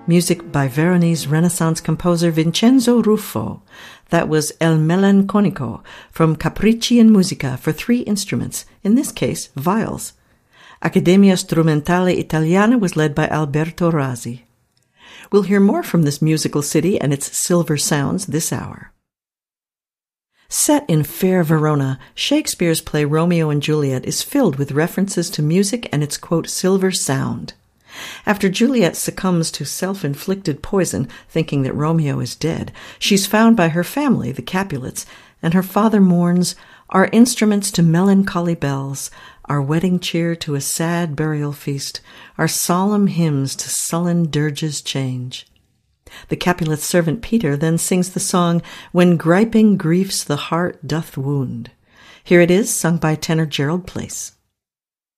Music by Veronese Renaissance composer Vincenzo Ruffo. That was El Melanconico from Capricci in Musica for 3 instruments, in this case, viols. Accademia Strumentale Italiana was led by Alberto Razzi. We'll hear more from this musical city and its silver sounds this hour. Set in fair Verona, Shakespeare's play Romeo and Juliet is filled with references to music and its, quote, silver sound. After Juliet succumbs to self-inflicted poison, thinking that Romeo is dead, she's found by her family, the Capulets, and her father mourns, "Our instruments to melancholy bells, our wedding cheer to a sad burial feast, our solemn hymns to sullen dirges change." The Capulet's servant Peter then sings the song, "When griping griefs the heart doth wound." Here it is, sung by tenor Gerald Place.